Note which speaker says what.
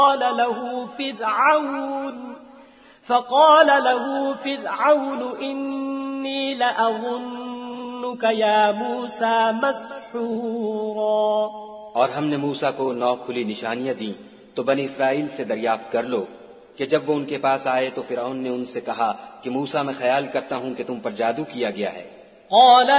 Speaker 1: फ़क़ाल लहू फ़िरऔन इन्नी लअज़ुन्नुक या मूसा मस्हूरा।
Speaker 2: और हमने मूसा को 9 खुली निशानियां दी, तो बनी इस्राइल से दरियाफ्त कर लो कि जब वो उनके पास आए तो फिरौन ने उनसे कहा कि मूसा, मैं ख्याल करता हूं कि तुम पर जादू किया गया है।